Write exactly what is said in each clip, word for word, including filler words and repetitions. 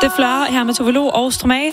Det flører her med Tove Lo og Stromae.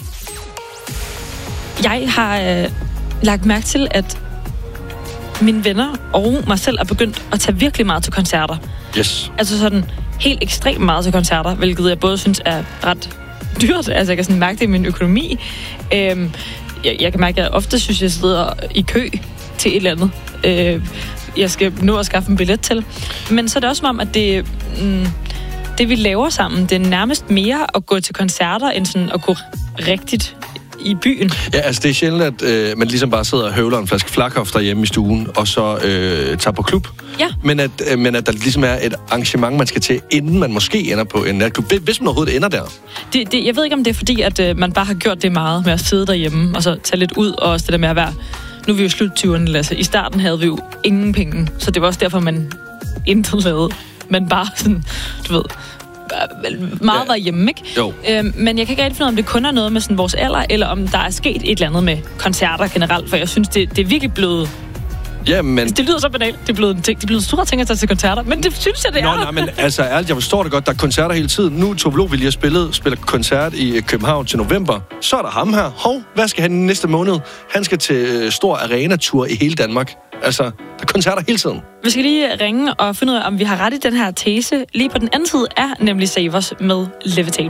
Jeg har øh, lagt mærke til, at mine venner og mig selv er begyndt at tage virkelig meget til koncerter. Yes. Altså sådan helt ekstremt meget til koncerter, hvilket jeg både synes er ret dyrt. Altså jeg kan sådan mærke det i min økonomi. Øhm, jeg, jeg kan mærke, at jeg ofte synes, at jeg sidder i kø til et eller andet. Øh, jeg skal nå at skaffe en billet til. Men så er det også som om, at det... Mm, det vi laver sammen, det er nærmest mere at gå til koncerter, end sådan at gå rigtigt i byen. Ja, altså det er sjældent, at øh, man ligesom bare sidder og høvler en flaske Flakhoff derhjemme i stuen, og så øh, tager på klub. Ja. Men at, øh, men at der ligesom er et arrangement, man skal til, inden man måske ender på en natklub. Hvis man overhovedet ender der. Det, det, jeg ved ikke, om det er fordi, at øh, man bare har gjort det meget med at sidde derhjemme, og så tage lidt ud, og også det der med at være... Nu er vi jo slut tyverne, Lasse. I starten havde vi jo ingen penge, så det var også derfor, man intet lavede. Men bare sådan, du ved... meget var hjemme, ikke? Jo. Øhm, men jeg kan ikke rigtig finde ud af, om det kun er noget med sådan vores alder, eller om der er sket et eller andet med koncerter generelt, for jeg synes, det, det er virkelig blevet... Ja, men... Det lyder så banalt. Det er blevet en ting. Det er blevet store ting at tage til koncerter, men det synes jeg, det Nå, er. nej, men altså ærligt, jeg forstår det godt. Der er koncerter hele tiden. Nu Tove Lo vil lige have spillet, spiller koncert i København til november. Så er der ham her. Hov, hvad skal han næste måned? Han skal til øh, stor arena-tur i hele Danmark. Altså, der er koncerter hele tiden. Vi skal lige ringe og finde ud af, om vi har ret i den her tese. Lige på den anden side er nemlig Savers med Levitate.